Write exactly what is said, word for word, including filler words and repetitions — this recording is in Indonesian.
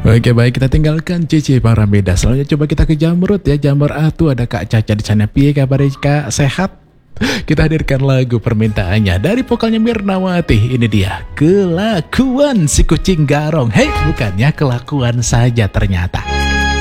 Oke baik, kita tinggalkan Cici para beda. Selanjutnya coba kita ke Jamrut ya. Jamrut Atu ada Kak Caca di sana. Piye kabar Kak? Sehat? Kita hadirkan lagu permintaannya dari vokalnya Mirnawati. Ini dia, Kelakuan si kucing garong. Hei, bukannya kelakuan saja ternyata.